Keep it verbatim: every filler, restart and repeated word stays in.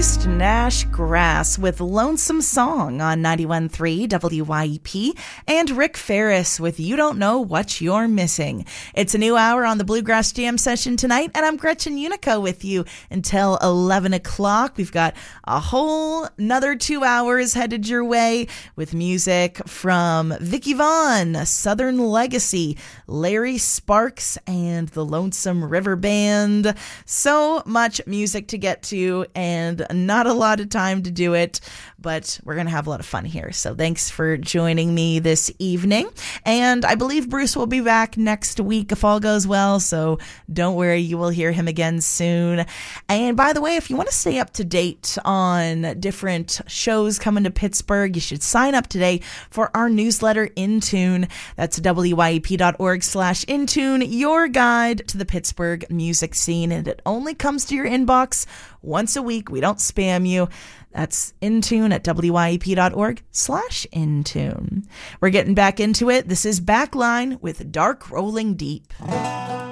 introduced Nash Grass with Lonesome Song on ninety-one point three W Y E P and Rick Ferris with You Don't Know What You're Missing. It's a new hour on the Bluegrass Jam session tonight, and I'm Gretchen Unico with you until eleven o'clock. We've got a whole another two hours headed your way with music from Vicky Vaughn, Southern Legacy, Larry Sparks, and the Lonesome River Band. So much music to get to and not a lot of time to do it, but we're going to have a lot of fun here. So thanks for joining me this evening. And I believe Bruce will be back next week if all goes well, so don't worry, you will hear him again soon. And by the way, if you want to stay up to date on different shows coming to Pittsburgh, you should sign up today for our newsletter Intune. That's W Y E P dot org slash Intune, your guide to the Pittsburgh music scene. And it only comes to your inbox once a week. We don't spam you. That's Intune at W Y E P dot org slash Intune. We're getting back into it. This is Backline with Dark Rolling Deep.